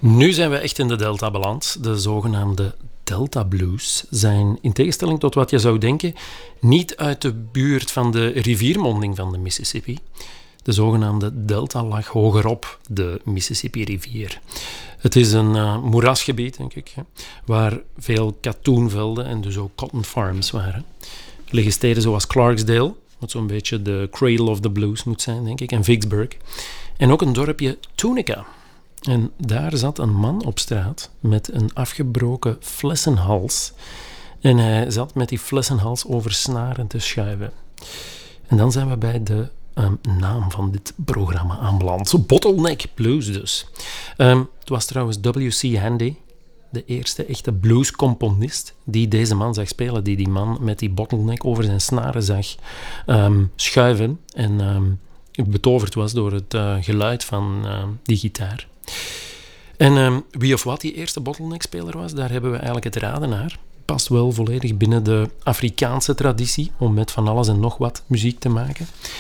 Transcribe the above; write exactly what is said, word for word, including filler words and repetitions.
Nu zijn we echt in de Delta beland. De zogenaamde Delta Blues zijn, in tegenstelling tot wat je zou denken, niet uit de buurt van de riviermonding van de Mississippi. De zogenaamde Delta lag hogerop de Mississippi-rivier. Het is een uh, moerasgebied, denk ik, hè, waar veel katoenvelden en dus ook cotton farms waren. Er liggen steden zoals Clarksdale, wat zo'n beetje de cradle of the blues moet zijn, denk ik, en Vicksburg. En ook een dorpje Tunica. En daar zat een man op straat met een afgebroken flessenhals. En hij zat met die flessenhals over snaren te schuiven. En dan zijn we bij de um, naam van dit programma aanbeland. Bottleneck Blues dus. Um, het was trouwens W C Handy, de eerste echte bluescomponist, die deze man zag spelen. Die die man met die bottleneck over zijn snaren zag um, schuiven. En um, betoverd was door het uh, geluid van uh, die gitaar. En um, wie of wat die eerste bottleneck-speler was, daar hebben we eigenlijk het raden naar. Past wel volledig binnen de Afrikaanse traditie om met van alles en nog wat muziek te maken.